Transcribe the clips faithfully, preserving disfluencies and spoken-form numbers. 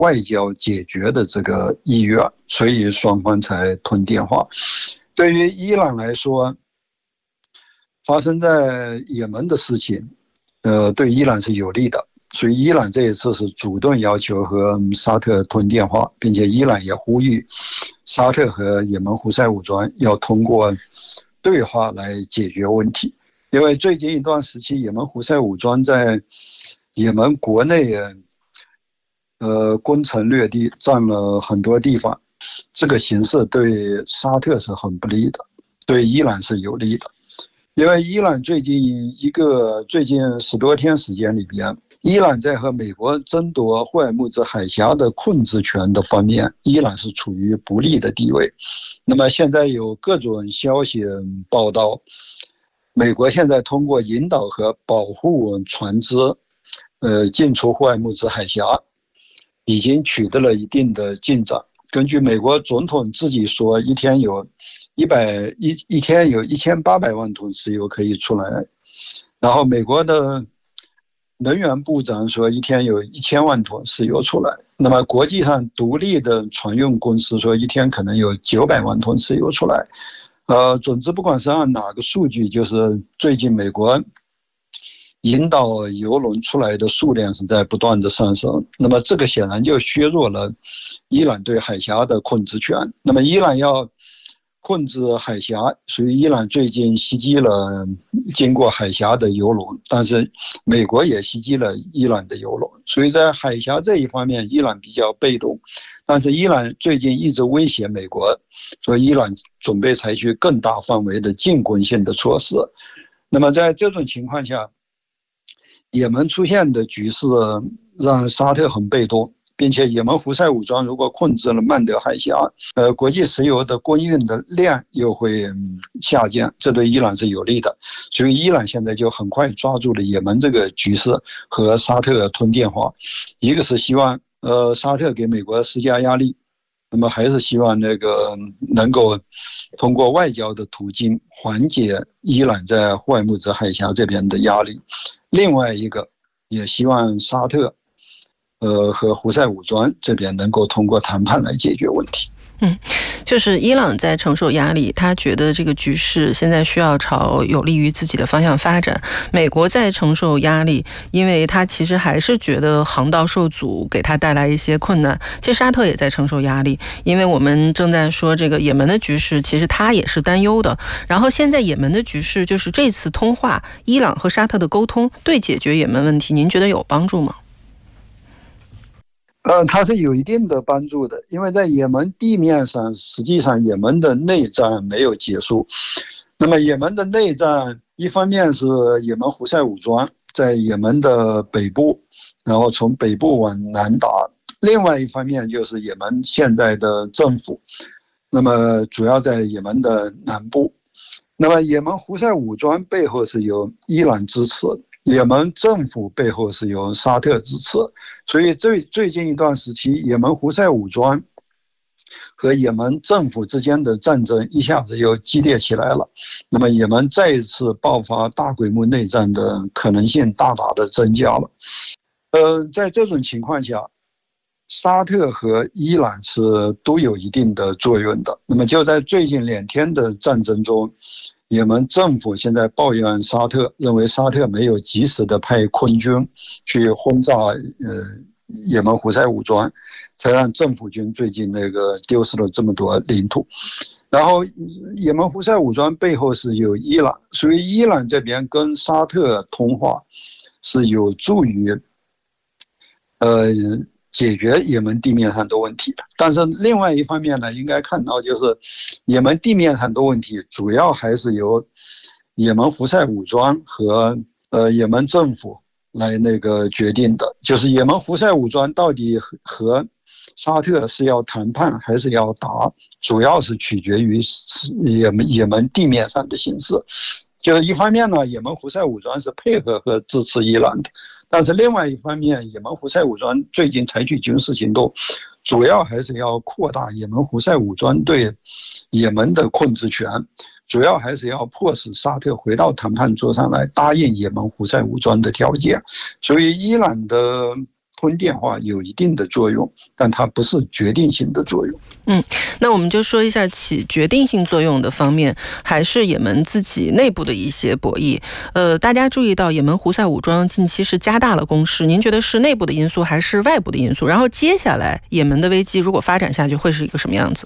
外交解决的这个意愿，所以双方才通电话。对于伊朗来说，发生在也门的事情，呃，对伊朗是有利的，所以伊朗这一次是主动要求和沙特通电话，并且伊朗也呼吁沙特和也门胡塞武装要通过对话来解决问题。因为最近一段时期，也门胡塞武装在也门国内呃攻城略地，占了很多地方，这个形势对沙特是很不利的，对伊朗是有利的。因为伊朗最近一个最近十多天时间里边，伊朗在和美国争夺霍尔木兹海峡的控制权的方面，伊朗是处于不利的地位。那么现在有各种消息报道，美国现在通过引导和保护船只，呃，进出霍尔木兹海峡，已经取得了一定的进展。根据美国总统自己说，一天有一百一一天有一千八百万桶石油可以出来，然后美国的能源部长说一天有一千万桶石油出来。那么国际上独立的船运公司说一天可能有九百万桶石油出来。呃，总之不管是按哪个数据，就是最近美国引导油轮出来的数量是在不断的上升，那么这个显然就削弱了伊朗对海峡的控制权。那么伊朗要控制海峡，所以伊朗最近袭击了经过海峡的油轮，但是美国也袭击了伊朗的油轮，所以在海峡这一方面伊朗比较被动。但是伊朗最近一直威胁美国，说伊朗准备采取更大范围的进攻性的措施。那么在这种情况下，也门出现的局势让沙特很被动，并且也门胡塞武装如果控制了曼德海峡，呃，国际石油的供应的量又会下降，这对伊朗是有利的。所以伊朗现在就很快抓住了也门这个局势，和沙特通电话，一个是希望呃沙特给美国施加压力，那么还是希望那个能够通过外交的途径缓解伊朗在霍尔木兹海峡这边的压力。另外一个也希望沙特呃，和胡塞武装这边能够通过谈判来解决问题。 嗯，就是伊朗在承受压力，他觉得这个局势现在需要朝有利于自己的方向发展。美国在承受压力，因为他其实还是觉得航道受阻，给他带来一些困难。其实沙特也在承受压力，因为我们正在说这个也门的局势，其实他也是担忧的。然后现在也门的局势，就是这次通话，伊朗和沙特的沟通，对解决也门问题，您觉得有帮助吗？ 呃，它是有一定的帮助的，因为在也门地面上，实际上也门的内战没有结束。那么也门的内战，一方面是也门胡塞武装在也门的北部，然后从北部往南打；另外一方面就是也门现在的政府，那么主要在也门的南部。那么也门胡塞武装背后是由伊朗支持，也门政府背后是由沙特支持，所以最最近一段时期，也门胡塞武装和也门政府之间的战争一下子又激烈起来了。那么也门再一次爆发大规模内战的可能性大大的增加了。呃，在这种情况下，沙特和伊朗是都有一定的作用的。那么就在最近两天的战争中，也门政府现在抱怨沙特，认为沙特没有及时的派空军去轰炸呃也门胡塞武装，才让政府军最近那个丢失了这么多领土。然后也门胡塞武装背后是有伊朗，所以伊朗这边跟沙特通话是有助于呃解决也门地面上的问题的。但是另外一方面呢，应该看到就是也门地面上的问题主要还是由也门胡塞武装和呃也门政府来那个决定的。就是也门胡塞武装到底和沙特是要谈判还是要打，主要是取决于也门也门地面上的形势。就是一方面呢，也门胡塞武装是配合和支持伊朗的，但是另外一方面，也门胡塞武装最近采取军事行动，主要还是要扩大也门胡塞武装对也门的控制权，主要还是要迫使沙特回到谈判桌上来，答应也门胡塞武装的条件。所以伊朗的通电化有一定的作用，但它不是决定性的作用。 嗯，那我们就说一下起决定性作用的方面，还是也门自己内部的一些博弈。呃，大家注意到也门胡塞武装近期是加大了攻势，您觉得是内部的因素还是外部的因素？然后接下来也门的危机如果发展下去，会是一个什么样子？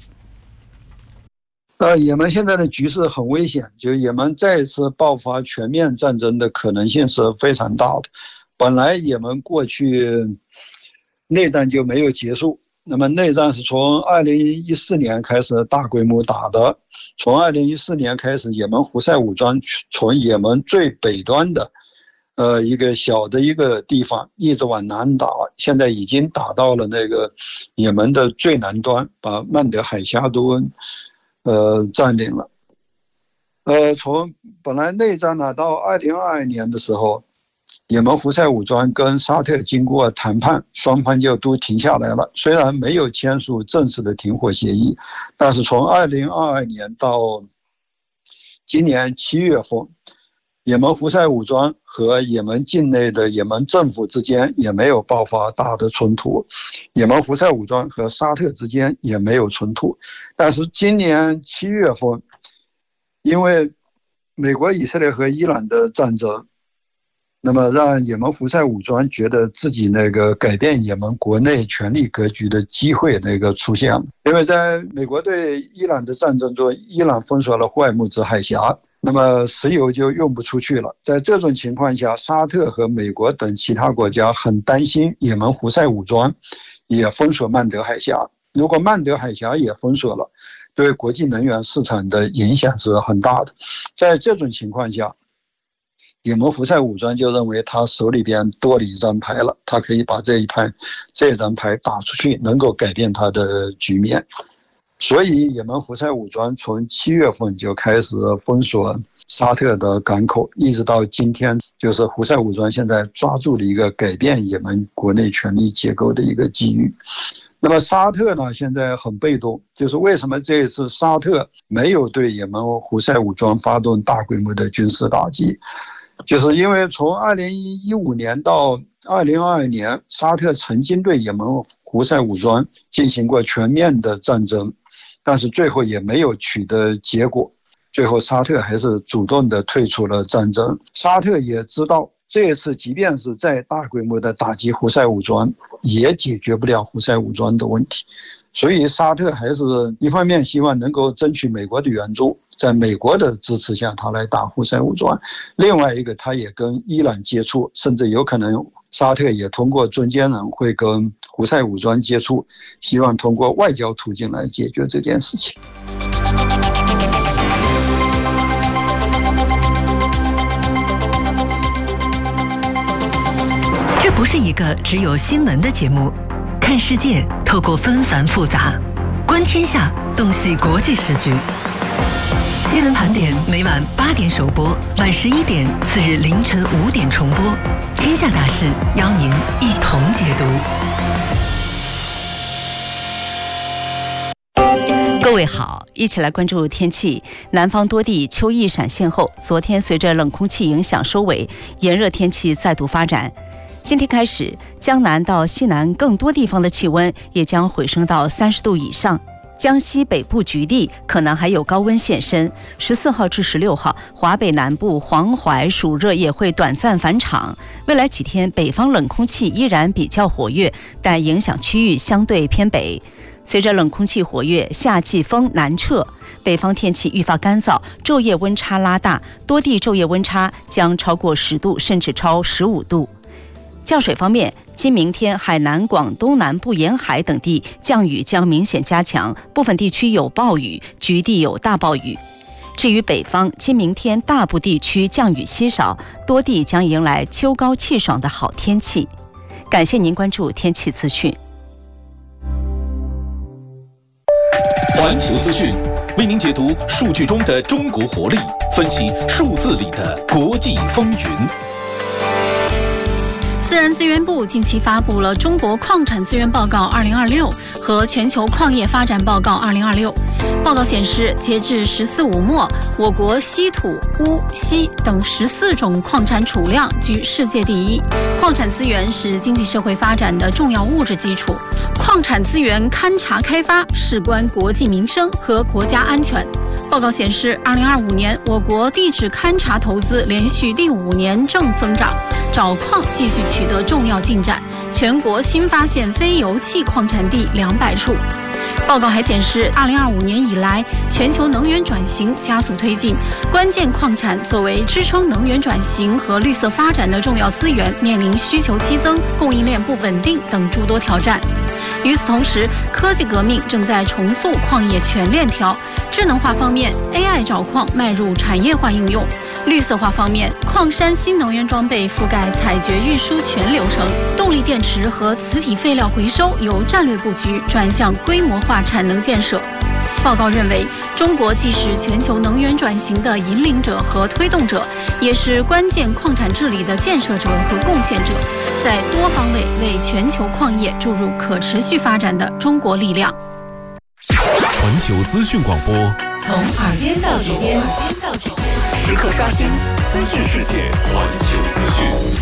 呃，也门现在的局势很危险，就也门再一次爆发全面战争的可能性是非常大的。本来也门过去内战就没有结束，那么内战是从二零一四年开始大规模打的，从二零一四年开始，也门胡塞武装从也门最北端的呃一个小的一个地方一直往南打，现在已经打到了那个也门的最南端，把曼德海峡都呃占领了。呃，从本来内战呢，到二零二二年的时候，也门胡塞武装跟沙特经过谈判，双方就都停下来了。虽然没有签署正式的停火协议，但是从二零二二年到今年七月份，也门胡塞武装和也门境内的也门政府之间也没有爆发大的冲突，也门胡塞武装和沙特之间也没有冲突。但是今年七月份，因为美国、以色列和伊朗的战争，那么让也门胡塞武装觉得自己那个改变也门国内权力格局的机会那个出现了。因为在美国对伊朗的战争中，伊朗封锁了霍尔木兹海峡，那么石油就用不出去了。在这种情况下，沙特和美国等其他国家很担心也门胡塞武装也封锁曼德海峡。如果曼德海峡也封锁了，对国际能源市场的影响是很大的。在这种情况下，也门胡塞武装就认为他手里边多了一张牌了，他可以把这一盘这张牌打出去，能够改变他的局面。所以也门胡塞武装从七月份就开始封锁沙特的港口，一直到今天，就是胡塞武装现在抓住了一个改变也门国内权力结构的一个机遇。那么沙特呢，现在很被动，就是为什么这一次沙特没有对也门胡塞武装发动大规模的军事打击，就是因为从二零一五年到二零二二年，沙特曾经对也门胡塞武装进行过全面的战争，但是最后也没有取得结果，最后沙特还是主动的退出了战争。沙特也知道这一次即便是再大规模的打击胡塞武装，也解决不了胡塞武装的问题，所以沙特还是一方面希望能够争取美国的援助，在美国的支持下他来打胡塞武装，另外一个他也跟伊朗接触，甚至有可能沙特也通过中间人会跟胡塞武装接触，希望通过外交途径来解决这件事情。 这不是一个只有新闻的节目，看世界透过纷繁复杂，观天下洞悉国际时局。新闻盘点每晚八点首播，晚十一点，次日凌晨五点重播。天下大事邀您一同解读。各位好，一起来关注天气。南方多地秋意闪现后，昨天随着冷空气影响收尾，炎热天气再度发展。今天开始，江南到西南更多地方的气温也将回升到三十度以上。江西北部局地可能还有高温现身。十四号至十六号，华北南部黄淮暑热也会短暂返场。未来几天，北方冷空气依然比较活跃，但影响区域相对偏北。随着冷空气活跃，夏季风南撤，北方天气愈发干燥，昼夜温差拉大，多地昼夜温差将超过十度，甚至超十五度。降水方面，今明天海南、广东南部沿海等地降雨将明显加强，部分地区有暴雨，局地有大暴雨。至于北方，今明天大部地区降雨稀少，多地将迎来秋高气爽的好天气。感谢您关注天气资讯。 环球资讯为您解读数据中的中国活力，分析数字里的国际风云。 自然资源部近期发布了《中国矿产资源报告二零二六》和《全球矿业发展报告二零二六》， 报告显示，截至“十四五”末，我国稀土、钨、锡等十四种矿产储量居世界第一。矿产资源是经济社会发展的重要物质基础，矿产资源勘察开发事关国计民生和国家安全。报告显示，二零二五年我国地质勘察投资连续第五年正增长，找矿继续取得重要进展，全国新发现非油气矿产地两百处。报告还显示，二零二五年以来，全球能源转型加速推进，关键矿产作为支撑能源转型和绿色发展的重要资源，面临需求激增、供应链不稳定等诸多挑战。与此同时，科技革命正在重塑矿业全链条。智能化方面 ，A I 找矿迈入产业化应用；绿色化方面，矿山新能源装备覆盖采掘运输全流程；动力电池和磁体废料回收由战略布局转向规模化产能建设。报告认为，中国既是全球能源转型的引领者和推动者，也是关键矿产治理的建设者和贡献者，在多方位为全球矿业注入可持续发展的中国力量。 环球资讯广播， 从耳边到指尖，时刻刷新资讯世界。 环球资讯，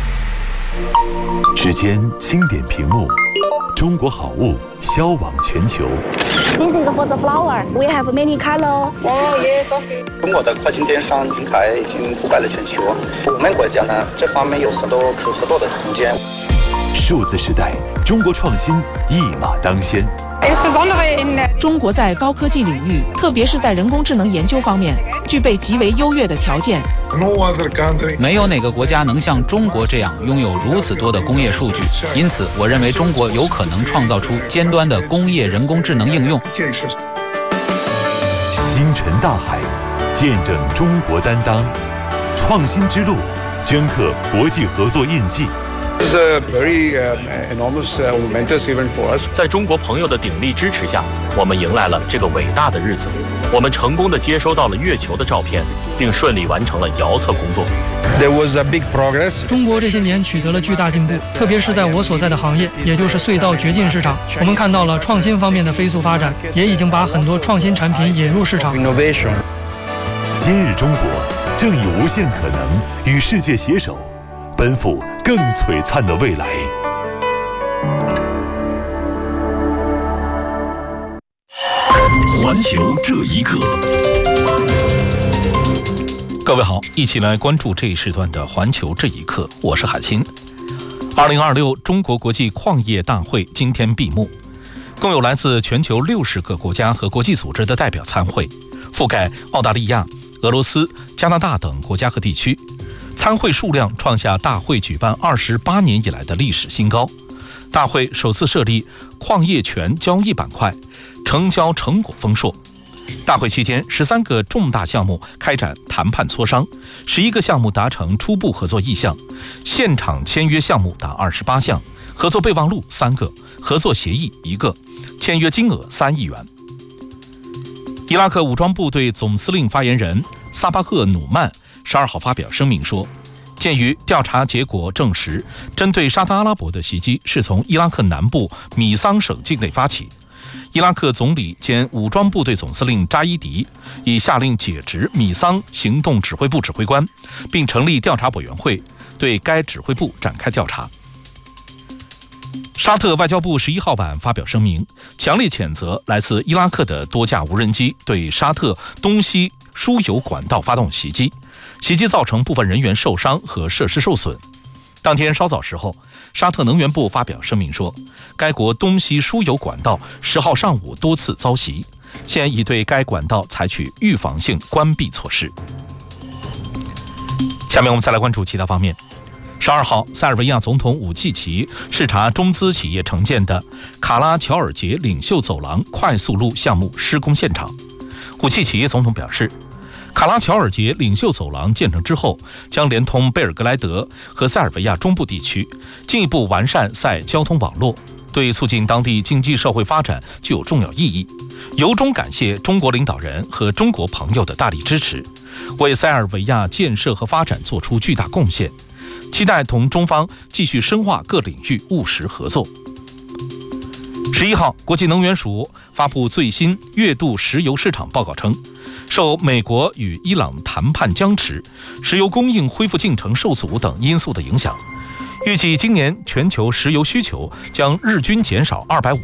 指尖轻点屏幕，中国好物销往全球。 This is for the flower. We have many color. Oh yes, okay. 中国的跨境电商平台已经覆盖了全球，我们国家呢这方面有很多可合作的空间。 数字时代，中国创新一马当先。 中国在高科技领域，特别是在人工智能研究方面，具备极为优越的条件。 没有哪个国家能像中国这样拥有如此多的工业数据，因此我认为中国有可能创造出尖端的工业人工智能应用。 星辰大海，见证中国担当，创新之路，镌刻国际合作印记。 This is a very uh, enormous, uh, momentous event for us. 在中国朋友的鼎力支持下，我们迎来了这个伟大的日子。我们成功地接收到了月球的照片，并顺利完成了遥测工作。 There was a big progress. 中国这些年取得了巨大进步，特别是在我所在的行业，也就是隧道掘进市场，我们看到了创新方面的飞速发展，也已经把很多创新产品引入市场。 Innovation. 今日中国正以无限可能与世界携手，奔赴更璀璨的未来。 环球这一刻，各位好，一起来关注这一时段的环球这一刻，我是海清。二零二六中国国际矿业大会今天闭幕，共有来自全球六十个国家和国际组织的代表参会，覆盖澳大利亚、俄罗斯、加拿大等国家和地区。参会数量创下大会举办二十八年以来的历史新高。大会首次设立矿业权交易板块，成交成果丰硕。大会期间，十三个重大项目开展谈判磋商，十一个项目达成初步合作意向，现场签约项目达二十八项，合作备忘录三个，合作协议一个，签约金额三亿元。伊拉克武装部队总司令发言人萨巴赫努曼十二号发表声明说，鉴于调查结果证实，针对沙特阿拉伯的袭击是从伊拉克南部米桑省境内发起，伊拉克总理兼武装部队总司令扎伊迪已下令解职米桑行动指挥部指挥官，并成立调查委员会，对该指挥部展开调查。沙特外交部十一号晚发表声明，强烈谴责来自伊拉克的多架无人机对沙特东西输油管道发动袭击，袭击造成部分人员受伤和设施受损。当天稍早时候，沙特能源部发表声明说，该国东西输油管道十号上午多次遭袭，现已对该管道采取预防性关闭措施。下面我们再来关注其他方面。十二号，塞尔维亚总统武契奇视察中资企业承建的卡拉乔尔杰领袖走廊快速路项目施工现场。武契奇总统表示，卡拉乔尔杰领袖走廊建成之后，将连通贝尔格莱德和塞尔维亚中部地区，进一步完善塞交通网络，对促进当地经济社会发展具有重要意义。由衷感谢中国领导人和中国朋友的大力支持，为塞尔维亚建设和发展做出巨大贡献，期待同中方继续深化各领域务实合作。 十一号，国际能源署发布最新月度石油市场报告称，受美国与伊朗谈判僵持、石油供应恢复进程受阻等因素的影响，预计今年全球石油需求将日均减少二百五